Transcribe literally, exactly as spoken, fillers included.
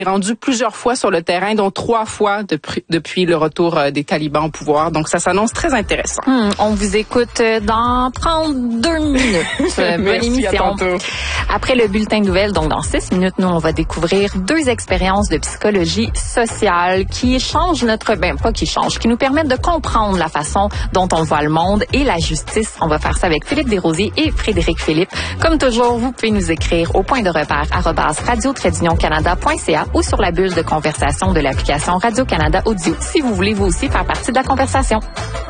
rendu plusieurs fois sur le terrain, dont trois fois depuis, depuis le retour des talibans au pouvoir. Donc, ça s'annonce très intéressant. Hum, on vous écoute dans trente-deux minutes. Bonne Merci, émission. à tantôt. Après le bulletin de nouvelles, donc dans six minutes, nous, on va découvrir deux expériences de psychologie sociale qui changent notre, ben, pas qui changent, qui nous permettent de comprendre la façon dont on voit le monde et la justice. On va faire ça avec Philippe Desrosiers et Frédéric Philippe. Comme toujours, vous pouvez nous écrire au point de repère arobase radio trait d'union canada point c a ou sur la bulle de conversation de l'application Radio-Canada Audio si vous voulez vous aussi faire partie de la conversation.